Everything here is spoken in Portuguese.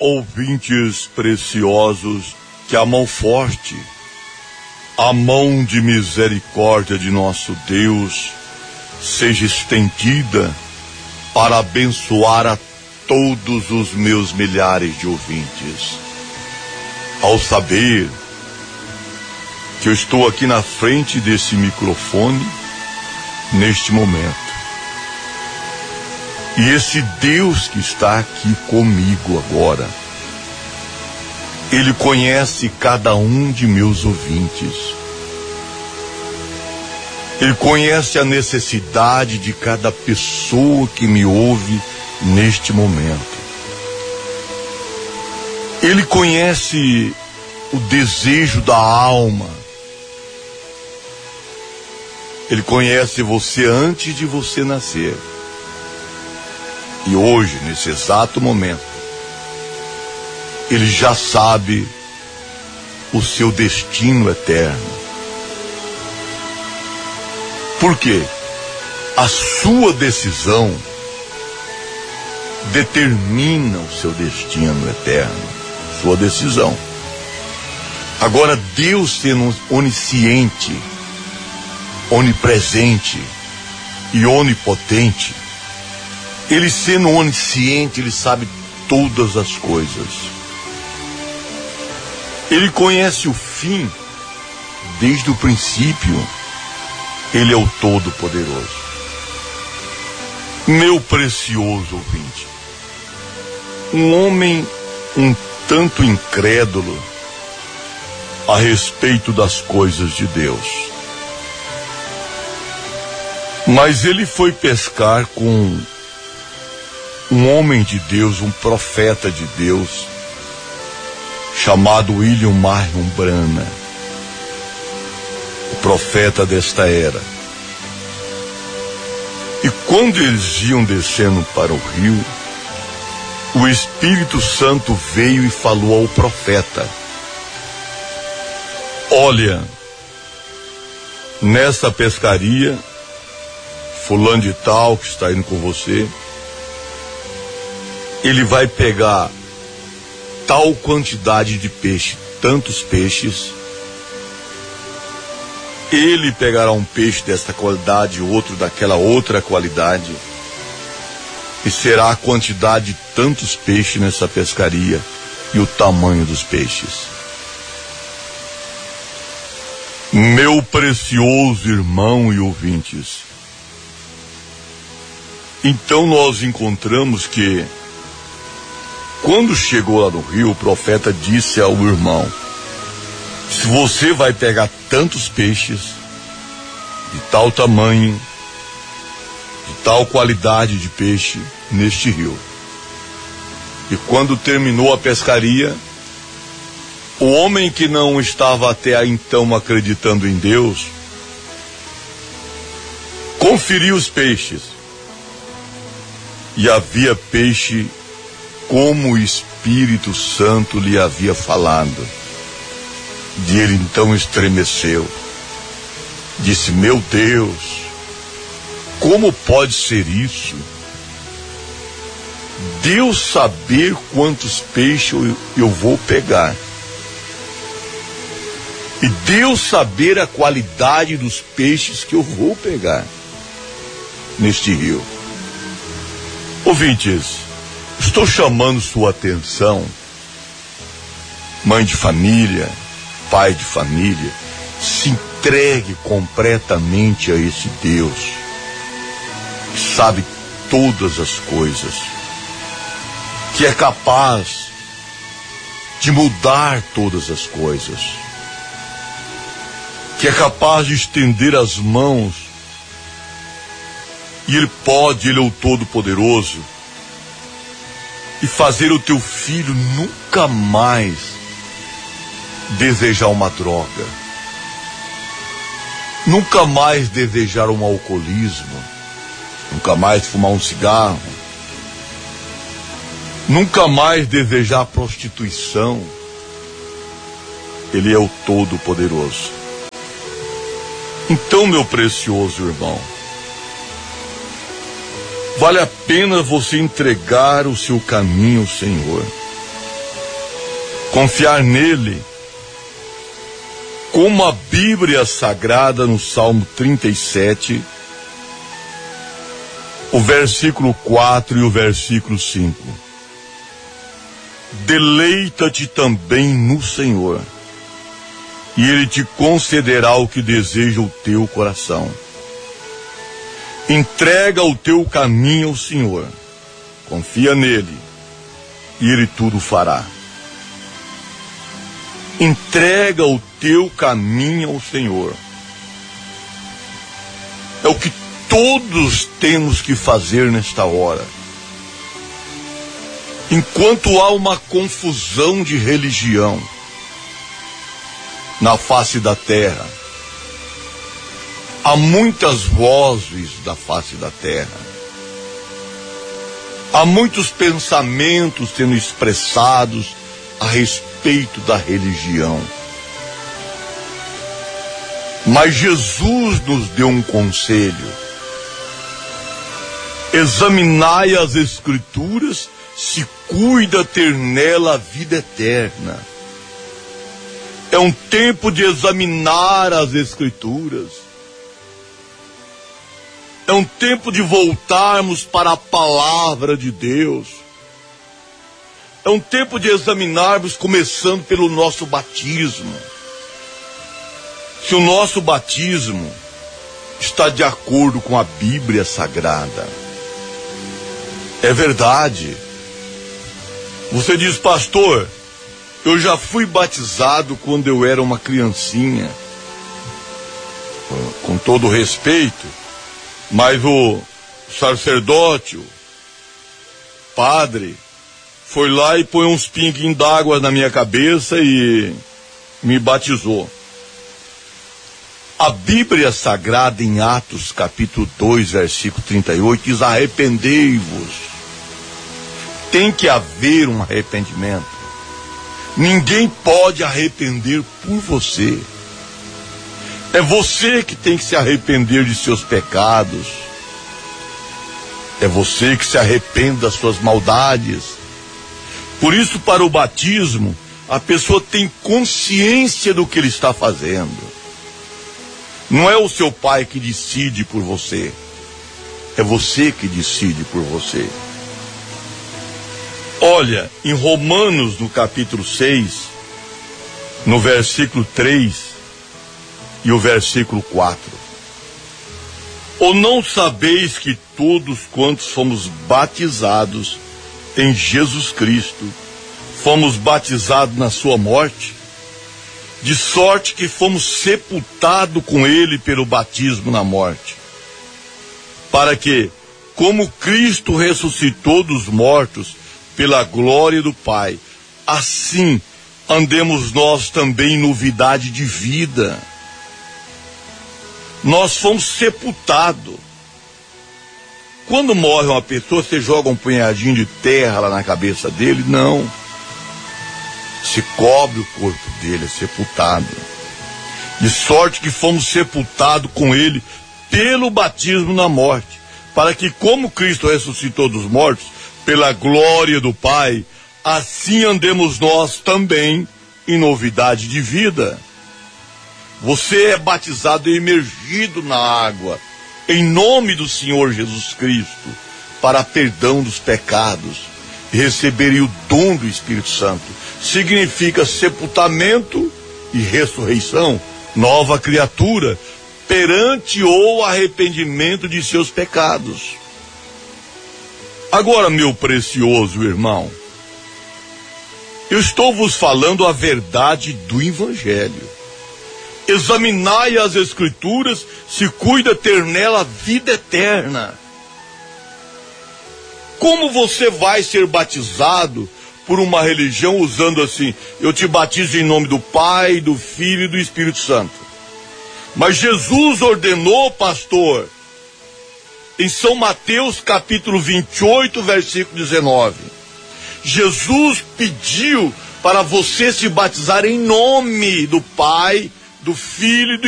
ouvintes preciosos, que a mão forte, a mão de misericórdia de nosso Deus seja estendida para abençoar a todos os meus milhares de ouvintes. Ao saber que eu estou aqui na frente desse microfone neste momento, e esse Deus que está aqui comigo agora, Ele conhece cada um de meus ouvintes. Ele conhece a necessidade de cada pessoa que me ouve neste momento. Ele conhece o desejo da alma. Ele conhece você antes de você nascer. E hoje, nesse exato momento, Ele já sabe o seu destino eterno. Por quê? A sua decisão determina o seu destino eterno. Sua decisão. Agora, Deus sendo onisciente, onipresente e onipotente, Ele sendo onisciente, Ele sabe todas as coisas. Ele conhece o fim desde o princípio. Ele é o Todo-Poderoso. Meu precioso ouvinte, um homem um tanto incrédulo a respeito das coisas de Deus, mas ele foi pescar com um homem de Deus, um profeta de Deus, chamado William Marion Branham, o profeta desta era. E quando eles iam descendo para o rio, o Espírito Santo veio e falou ao profeta: olha, nessa pescaria, fulano de tal que está indo com você, ele vai pegar tal quantidade de peixe, tantos peixes. Ele pegará um peixe desta qualidade, outro daquela outra qualidade, e será a quantidade de tantos peixes nessa pescaria e o tamanho dos peixes. Meu precioso irmão e ouvintes, então nós encontramos que, quando chegou lá no rio, o profeta disse ao irmão: se você vai pegar tantos peixes, de tal tamanho, de tal qualidade de peixe, neste rio. E quando terminou a pescaria, o homem que não estava até então acreditando em Deus, conferiu os peixes. E havia peixe como o Espírito Santo lhe havia falado. E ele então estremeceu. Disse: meu Deus, como pode ser isso? Deus saber quantos peixes eu vou pegar. E Deus saber a qualidade dos peixes que eu vou pegar neste rio. Ouvintes, estou chamando sua atenção, mãe de família, pai de família, se entregue completamente a esse Deus que sabe todas as coisas, que é capaz de mudar todas as coisas, que é capaz de estender as mãos, e Ele pode, Ele é o Todo-Poderoso, e fazer o teu filho nunca mais desejar uma droga, nunca mais desejar um alcoolismo, nunca mais fumar um cigarro, nunca mais desejar a prostituição. Ele é o Todo-Poderoso. Então, meu precioso irmão, vale a pena você entregar o seu caminho ao Senhor. confiar nele, como a Bíblia Sagrada no Salmo 37, o versículo 4 e o versículo 5. Deleita-te também no Senhor, e Ele te concederá o que deseja o teu coração. Entrega o teu caminho ao Senhor, confia nele, e Ele tudo fará. Entrega o teu caminho ao Senhor. É o que todos temos que fazer nesta hora. Enquanto há uma confusão de religião na face da terra, há muitas vozes da face da terra, há muitos pensamentos sendo expressados a respeito da religião. Mas Jesus nos deu um conselho: examinai as Escrituras, se cuida ter nela a vida eterna. É um tempo de examinar as Escrituras. É um tempo de voltarmos para a palavra de Deus. É um tempo de examinarmos, começando pelo nosso batismo. Se o nosso batismo está de acordo com a Bíblia Sagrada. É verdade. Você diz: pastor, eu já fui batizado quando eu era uma criancinha. Com todo respeito, mas o sacerdote, o padre, foi lá e põe uns pinguinhos d'água na minha cabeça e me batizou. A Bíblia Sagrada em Atos capítulo 2, versículo 38 diz: arrependei-vos. Tem que haver um arrependimento. Ninguém pode arrepender por você. É você que tem que se arrepender de seus pecados. É você que se arrepende das suas maldades. Por isso, para o batismo, a pessoa tem consciência do que ele está fazendo. Não é o seu pai que decide por você. É você que decide por você. Olha, em Romanos, no capítulo 6, no versículo 3 e o versículo 4. Ou não sabeis que todos quantos fomos batizados em Jesus Cristo, fomos batizados na sua morte? De sorte que fomos sepultados com ele pelo batismo na morte, para que, como Cristo ressuscitou dos mortos pela glória do Pai, assim andemos nós também em novidade de vida. Nós fomos sepultados. Quando morre uma pessoa, você joga um punhadinho de terra lá na cabeça dele? Não. Se cobre o corpo dele, é sepultado. De sorte que fomos sepultados com ele pelo batismo na morte, para que, como Cristo ressuscitou dos mortos pela glória do Pai, assim andemos nós também em novidade de vida. Você é batizado e imergido na água, em nome do Senhor Jesus Cristo, para perdão dos pecados, e receberem o dom do Espírito Santo. Significa sepultamento e ressurreição, nova criatura, perante o arrependimento de seus pecados. Agora, meu precioso irmão, eu estou vos falando a verdade do Evangelho. Examinai as Escrituras, se cuida ter nela vida eterna. Como você vai ser batizado por uma religião usando assim: eu te batizo em nome do Pai, do Filho e do Espírito Santo? Mas Jesus ordenou, pastor, em São Mateus capítulo 28, versículo 19. Jesus pediu para você se batizar em nome do Pai, do Filho e do